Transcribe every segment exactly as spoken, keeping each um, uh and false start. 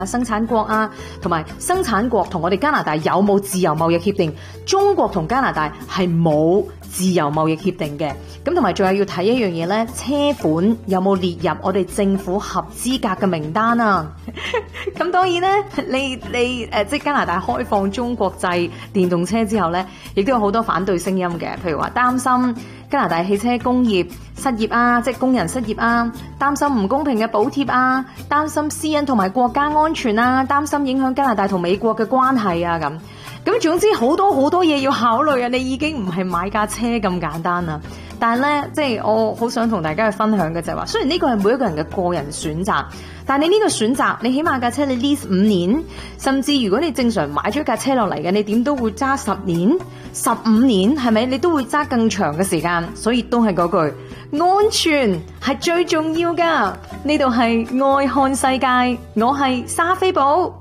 生產國啊，同埋生產國同我哋加拿大有冇自由貿易協定？中國同加拿大係冇自由貿易協定嘅。咁同埋仲有要睇一樣嘢咧，車款有冇列入我哋政府合資格嘅名單啊？咁當然咧，你你誒即係加拿大開放中國製電動車之後咧，亦都有好多反對聲音嘅，譬如話擔心加拿大汽車工業失業啊，即係工人失業啊，擔心唔公平嘅補貼啊，擔心私隱同埋國家安全啊，擔心影響加拿大同美國嘅關係啊咁。咁總之好多好多嘢要考慮啊！你已經唔係買架車咁簡單啦。但係咧，即係我好想同大家去分享嘅就係話，雖然呢個係每一個人嘅個人選擇，但係你呢個選擇，你起碼架車你 lease 五年，甚至如果你正常買咗架車落嚟嘅，你點都會揸十年、十五年，係咪？你都會揸更長嘅時間，所以都係嗰句，安全係最重要㗎。呢度係愛看世界，我係莎菲寶。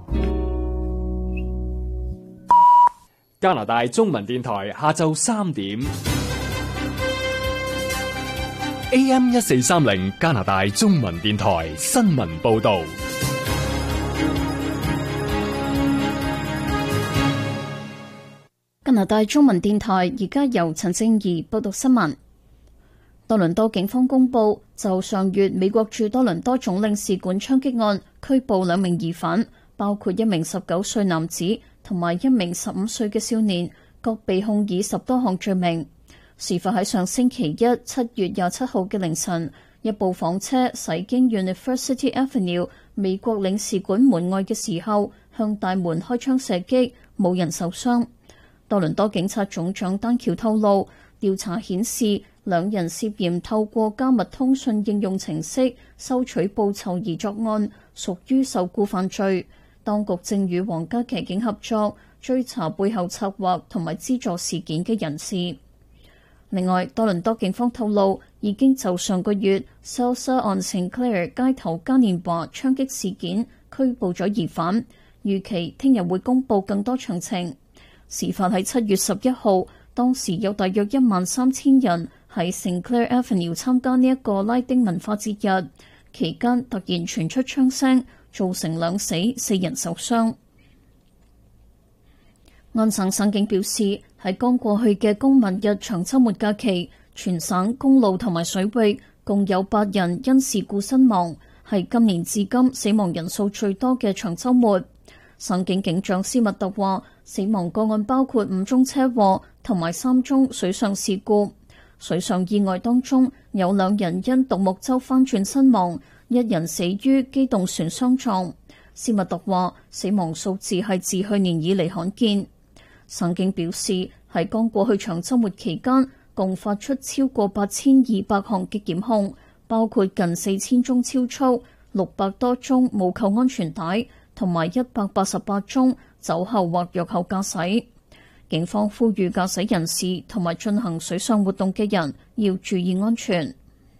加拿大中文電台下晝三點 A M 一四三零加拿大中文電台新聞報道。 加拿大中文電台而家由陳正儀報道新聞。多倫多警方公布，就上月美國駐多倫多總領事館槍擊案拘捕兩名疑犯，包括一名十九歲男子同埋一名十五歲嘅少年，各被控以十多項罪名。事發喺上星期一七月廿七號嘅凌晨，一部房車駛經 University Avenue 美國領事館門外嘅時候，向大門開槍射擊，冇人受傷。多倫多警察總長丹橋透露，調查顯示兩人涉嫌透過加密通訊應用程式收取報酬而作案，屬於受僱犯罪。當局正與皇家騎警合作，追查背後策劃同埋資助事件嘅人士。另外，多倫多警方透露，已經就上個月 Salsa on Sinclair 街頭嘉年華槍擊事件拘捕咗疑犯，預期聽日會公佈更多詳情。事發喺七月十一號，當時有大約一萬三千人喺 Sinclair Avenue 參加呢一個拉丁文化節日，期間突然傳出槍聲，造成兩死四人受傷。安省省警表示，喺剛過去嘅公民日長週末假期，全省公路同埋水域共有八人因事故身亡，係今年至今死亡人數最多嘅長週末。省警警長斯密特話，死亡個案包括五宗車禍同埋三宗水上事故。水上意外當中有兩人因獨木舟翻轉身亡，一人死於機動船相撞。斯密特話，死亡數字係自去年以嚟罕見。省警表示，喺剛過去長週末期間，共發出超過八千二百項嘅檢控，包括近四千宗超速、六百多宗冇扣安全帶，同埋一百八十八宗酒後或藥後駕駛。警方呼籲駕駛人士同埋進行水上活動嘅人要注意安全。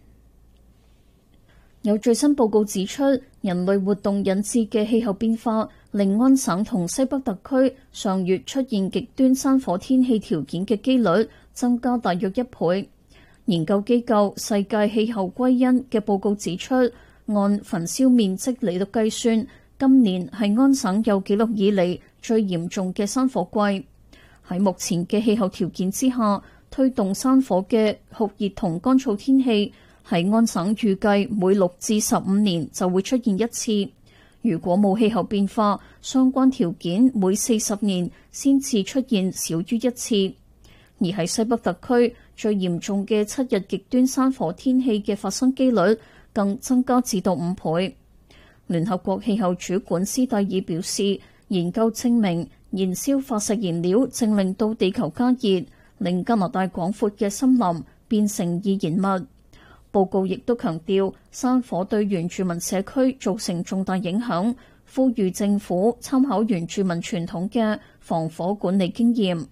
有最新報告指出，人類活動引致嘅氣候變化令安省同西北特區上月出現極端山火天氣條件嘅機率增加大約一倍。研究機構世界氣候歸因嘅報告指出，按焚燒面積嚟到計算，今年係安省有記錄以嚟最嚴重嘅山火季。喺目前嘅氣候條件之下，推動山火嘅酷熱同乾燥天氣喺安省預計每六至十五年就會出現一次。如果冇氣候變化，相關條件每四十年先至出現少於一次。而喺西北特區，最嚴重嘅七日極端山火天氣嘅發生機率更增加至到五倍。聯合國氣候主管斯蒂爾表示，研究證明燃燒化石燃料正令到地球加熱，令加拿大廣闊嘅森林變成易燃物。報告亦都強調，山火對原住民社區造成重大影響，呼籲政府參考原住民傳統嘅防火管理經驗。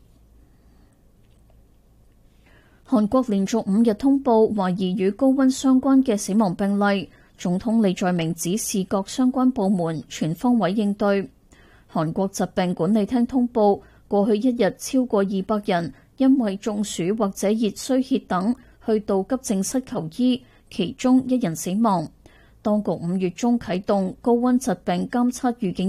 韓國連續五日通報懷疑與高溫相關嘅死亡病例，總統李在明指示各相關部門全方位應對。韓國疾病管理廳通報，過去一日超過二百人因為中暑或者熱衰竭等去到急症室求醫，其中一人死亡。 當局五月中啟動高溫疾病監測預警